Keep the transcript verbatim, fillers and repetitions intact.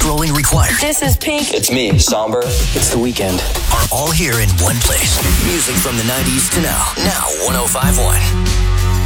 scrolling required. This is Pink. It's me, Somber. It's The Weeknd. Are all here in one place. Music from the nineties to now. Now one oh five point one.